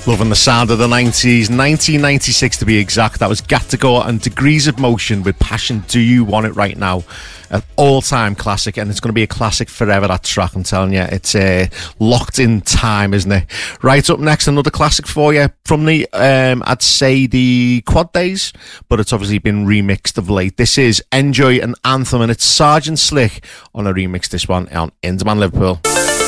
Loving the sound of the 90s, 1996 to be exact. That was Gattago and Degrees of Motion with Passion. Do You Want It Right Now? An all-time classic, and it's going to be a classic forever, that track, I'm telling you. It's locked in time, isn't it? Right, up next, another classic for you from the, I'd say, the Quad days, but it's obviously been remixed of late. This is Enjoy, an anthem, and it's Sergeant Slick on a remix, this one, on Indie Man Liverpool.